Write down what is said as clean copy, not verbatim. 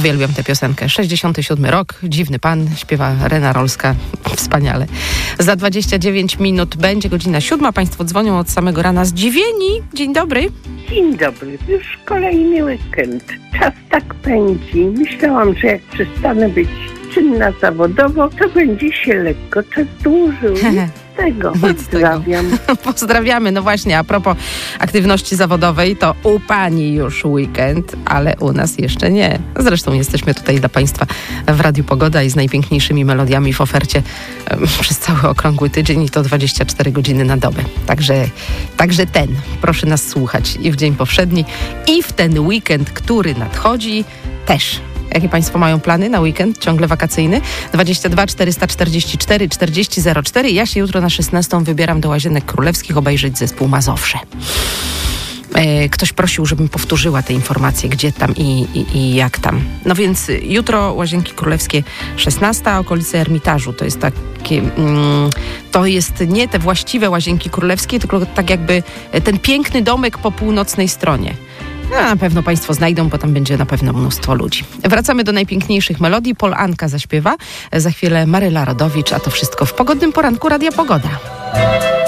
Uwielbiam tę piosenkę. 67 rok, dziwny pan, śpiewa Rena Rolska. Wspaniale. Za 29 minut będzie godzina 7. Państwo dzwonią od samego rana zdziwieni. Dzień dobry. Dzień dobry. Już kolejny weekend. Czas tak pędzi. Myślałam, że jak przestanę być czynna zawodowo, to będzie się lekko czas dłużył. Tego. Pozdrawiam. Pozdrawiamy. No właśnie, a propos aktywności zawodowej, to u pani już weekend, ale u nas jeszcze nie. Zresztą jesteśmy tutaj dla państwa w Radiu Pogoda i z najpiękniejszymi melodiami w ofercie przez cały okrągły tydzień i to 24 godziny na dobę. Także proszę nas słuchać i w dzień powszedni, i w ten weekend, który nadchodzi też. Jakie państwo mają plany na weekend ciągle wakacyjny? 22 444 40 04. Ja się jutro na 16 wybieram do Łazienek Królewskich obejrzeć zespół Mazowsze. Ktoś prosił, żebym powtórzyła te informacje, gdzie tam i jak tam. No więc jutro Łazienki Królewskie 16, okolice Ermitażu. To jest takie, to jest nie te właściwe Łazienki Królewskie, tylko tak jakby ten piękny domek po północnej stronie. No, na pewno państwo znajdą, bo tam będzie na pewno mnóstwo ludzi. Wracamy do najpiękniejszych melodii. Pol Anka zaśpiewa. Za chwilę Maryla Rodowicz, a to wszystko w pogodnym poranku Radia Pogoda.